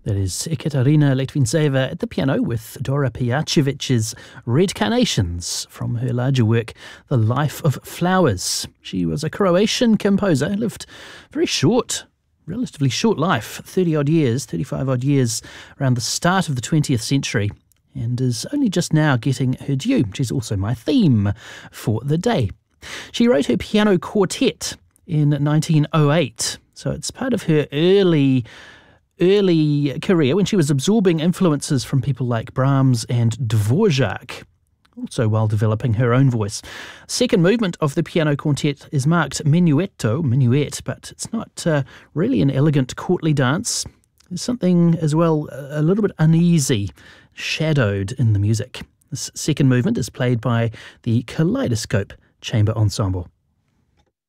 That is Ekaterina Litvintseva at the piano with Dora Pijacević's Red Carnations from her larger work, The Life of Flowers. She was a Croatian composer, lived very relatively short life, 35 odd years around the start of the 20th century, and is only just now getting her due. She's also my theme for the day. She wrote her piano quartet in 1908, so it's part of her early career when she was absorbing influences from people like Brahms and Dvorak, also while developing her own voice. Second movement of the piano quartet is marked minuet, but it's not really an elegant courtly dance. There's something as well a little bit uneasy, shadowed in the music. This second movement is played by the Kaleidoscope Chamber Ensemble.